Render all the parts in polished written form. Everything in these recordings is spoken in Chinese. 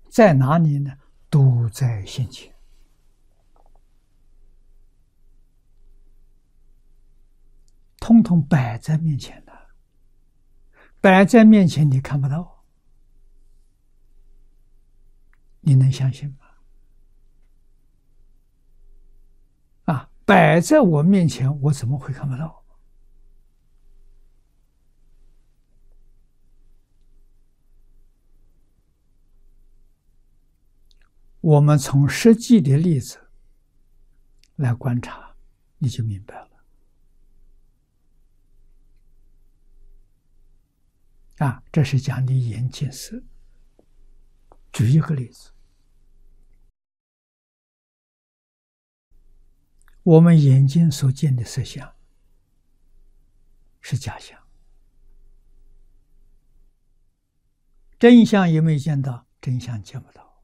在哪里呢？都在现前。通通摆在面前的，摆在面前你看不到，你能相信吗？摆在我面前，我怎么会看不到？我们从实际的例子来观察，你就明白了。这是讲你眼见色。举一个例子，我们眼睛所见的色相是假象，真相有没有见到？真相见不到。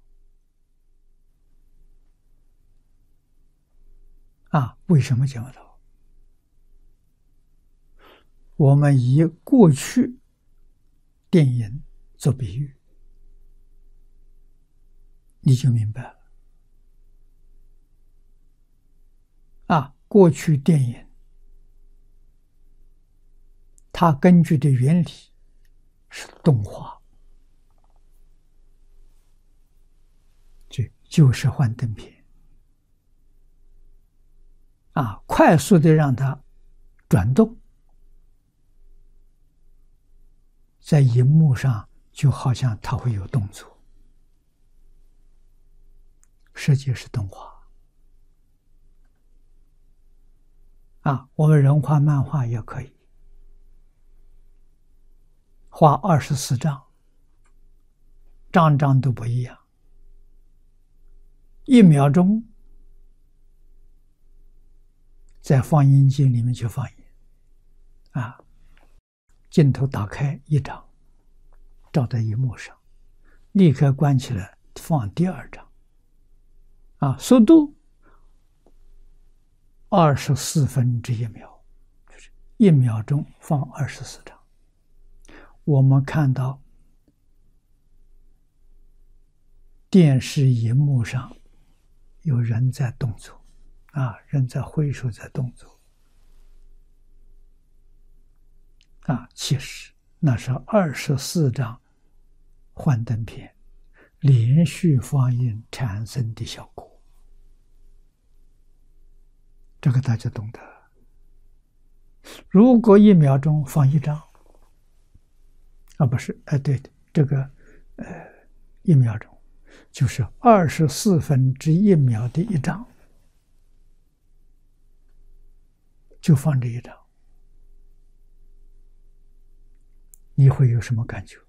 为什么见不到？我们以过去电影做比喻，你就明白了。过去电影它根据的原理是动画，就是幻灯片。快速的让它转动，在荧幕上就好像它会有动作，实际是动画。我们人画漫画也可以，画24张，张张都不一样，1秒钟在放映机里面去放映，镜头打开1张，照在荧幕上，立刻关起来放第2张，速度24分之1秒，就是1秒钟放24张。我们看到电视荧幕上有人在动作，人在挥手在动作，其实那是24张幻灯片连续放映产生的效果，这个大家懂得。如果1秒钟放1张，不是，对的，这个1秒钟就是24分之1秒的1张，就放这1张，你会有什么感觉？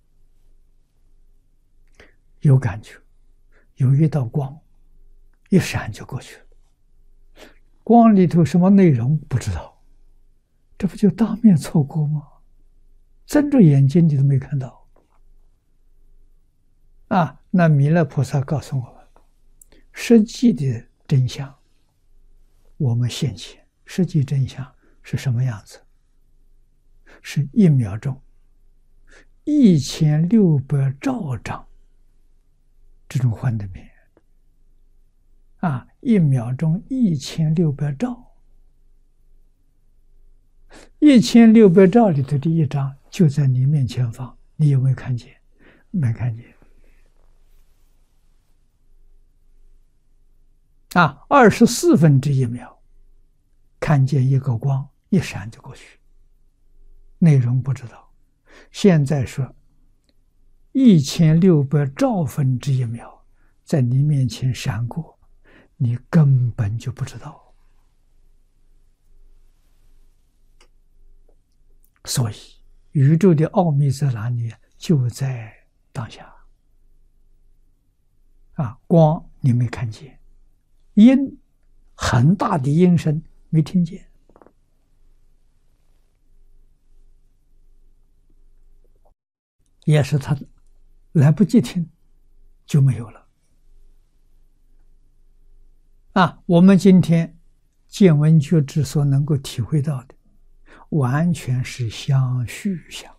有感觉，有一道光一闪就过去了，光里头什么内容不知道，这不就当面错过吗？睁着眼睛你都没看到。那弥勒菩萨告诉我们，实际的真相我们现前，实际真相是什么样子？是1秒钟1600兆张这种幻灯片，1秒钟1600兆，1600兆里头的1张就在你面前放，你有没有看见？没看见。24分之1秒，看见一个光一闪就过去，内容不知道。现在说1600兆分之1秒在你面前闪过，你根本就不知道。所以宇宙的奥秘在哪里？就在当下。光你没看见，音很大的音声没听见，也是他来不及听就没有了。我们今天见闻觉知所能够体会到的，完全是相续相。